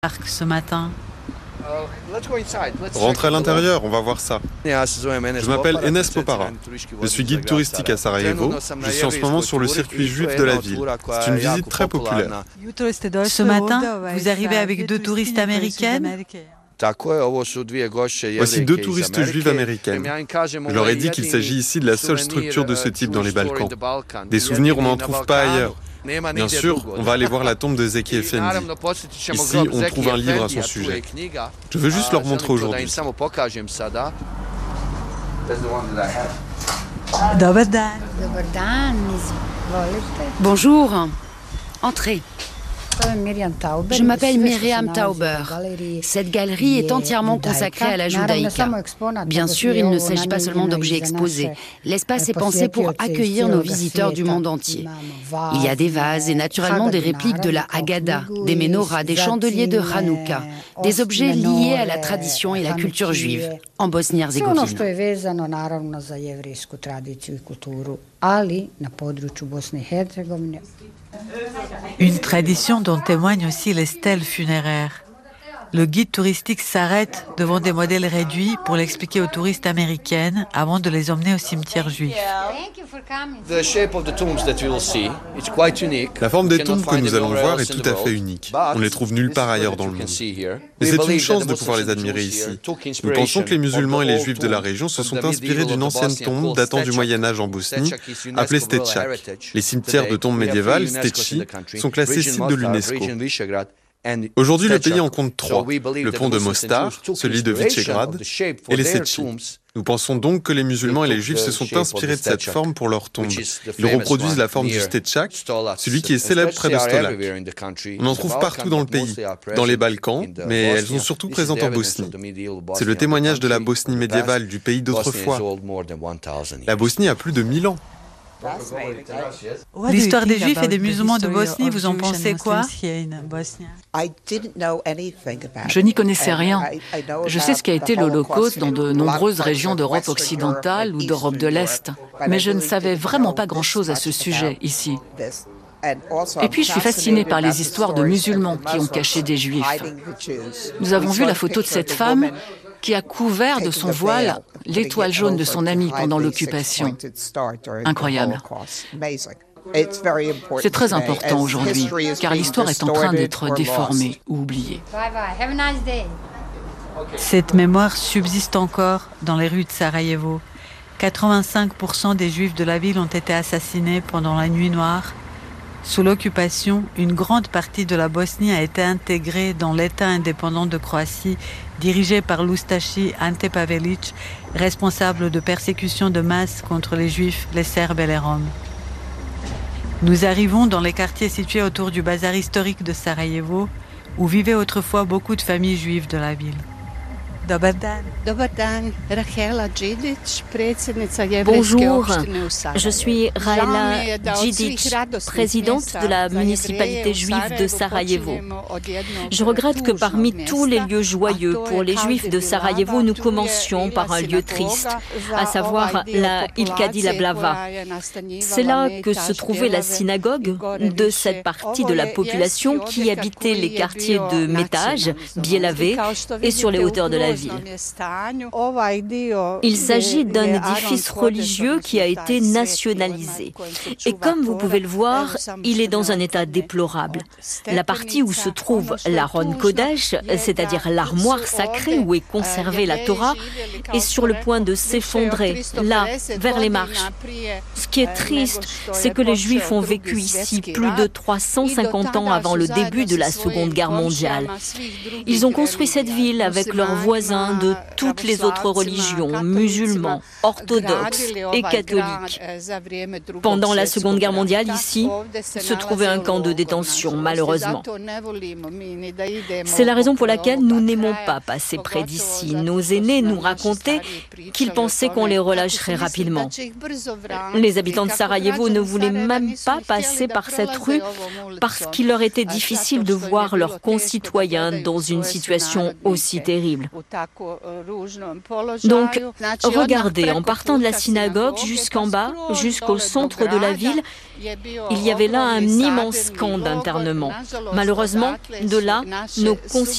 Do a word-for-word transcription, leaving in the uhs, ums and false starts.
parc ce matin. Rentrez à l'intérieur, on va voir ça. Je m'appelle Enes Popara. Je suis guide touristique à Sarajevo. Je suis en ce moment sur le circuit juif de la ville. C'est une visite très populaire. Ce matin, vous arrivez avec deux touristes américaines. Voici deux touristes juives américaines. Je leur ai dit qu'il s'agit ici de la seule structure de ce type dans les Balkans. Des souvenirs, on n'en trouve pas ailleurs. Bien sûr, on va aller voir la tombe de Zeki Effendi. Ici, on trouve un livre à son sujet. Je veux juste leur montrer aujourd'hui. Bonjour, entrez. Je m'appelle Myriam Tauber. Cette galerie est entièrement consacrée à la judaïka. Bien sûr, il ne s'agit pas seulement d'objets exposés. L'espace est pensé pour accueillir nos visiteurs du monde entier. Il y a des vases et naturellement des répliques de la Haggadah, des menorahs, des chandeliers de Hanouka, des objets liés à la tradition et la culture juive en Bosnie-Herzégovine. Une tradition dont témoignent aussi les stèles funéraires. Le guide touristique s'arrête devant des modèles réduits pour l'expliquer aux touristes américaines avant de les emmener au cimetière juif. La forme des tombes que nous allons voir est tout à fait unique. On ne les trouve nulle part ailleurs dans le monde. Mais c'est une chance de pouvoir les admirer ici. Nous pensons que les musulmans et les juifs de la région se sont inspirés d'une ancienne tombe datant du Moyen-Âge en Bosnie, appelée Stečak. Les cimetières de tombes médiévales, Steči, sont classés sites de l'UNESCO. Aujourd'hui, le pays en compte trois. Le pont de Mostar, celui de Visegrad et les Steči. Nous pensons donc que les musulmans et les juifs se sont inspirés de cette forme pour leur tombe. Ils reproduisent la forme du Stečak, celui qui est célèbre près de Stolac. On en trouve partout dans le pays, dans les Balkans, mais elles sont surtout présentes en Bosnie. C'est le témoignage de la Bosnie médiévale, du pays d'autrefois. La Bosnie a plus de mille ans. L'histoire des Juifs et des musulmans de Bosnie, vous en pensez quoi? Je n'y connaissais rien. Je sais ce qu'a été l'Holocauste dans de nombreuses régions d'Europe occidentale ou d'Europe de l'Est, mais je ne savais vraiment pas grand-chose à ce sujet ici. Et puis je suis fascinée par les histoires de musulmans qui ont caché des Juifs. Nous avons vu la photo de cette femme qui a couvert de son voile l'étoile jaune de son ami pendant l'occupation. Incroyable. C'est très important aujourd'hui, car l'histoire est en train d'être déformée ou oubliée. Cette mémoire subsiste encore dans les rues de Sarajevo. quatre-vingt-cinq pour cent des Juifs de la ville ont été assassinés pendant la Nuit noire. Sous l'occupation, une grande partie de la Bosnie a été intégrée dans l'État indépendant de Croatie, dirigé par l'Ustashi Ante Pavelić, responsable de persécutions de masse contre les Juifs, les Serbes et les Roms. Nous arrivons dans les quartiers situés autour du bazar historique de Sarajevo, où vivaient autrefois beaucoup de familles juives de la ville. Bonjour, je suis Rahela Djidic, présidente de la municipalité juive de Sarajevo. Je regrette que parmi tous les lieux joyeux pour les Juifs de Sarajevo, nous commencions par un lieu triste, à savoir la Ilkadila Blava. C'est là que se trouvait la synagogue de cette partie de la population qui habitait les quartiers de Metaj, Bjelavé et sur les hauteurs de la ville. Il s'agit d'un édifice religieux qui a été nationalisé. Et comme vous pouvez le voir, il est dans un état déplorable. La partie où se trouve l'Aron Kodesh, c'est-à-dire l'armoire sacrée où est conservée la Torah, est sur le point de s'effondrer, là, vers les marches. Ce qui est triste, c'est que les Juifs ont vécu ici plus de trois cent cinquante ans avant le début de la Seconde Guerre mondiale. Ils ont construit cette ville avec leurs voisins de toutes les autres religions, musulmans, orthodoxes et catholiques. Pendant la Seconde Guerre mondiale, ici, se trouvait un camp de détention, malheureusement. C'est la raison pour laquelle nous n'aimons pas passer près d'ici. Nos aînés nous racontaient qu'ils pensaient qu'on les relâcherait rapidement. Les habitants de Sarajevo ne voulaient même pas passer par cette rue parce qu'il leur était difficile de voir leurs concitoyens dans une situation aussi terrible. Donc, regardez, en partant de la synagogue jusqu'en bas, jusqu'au centre de la ville, il y avait là un immense camp d'internement. Malheureusement, de là, nos concitoyens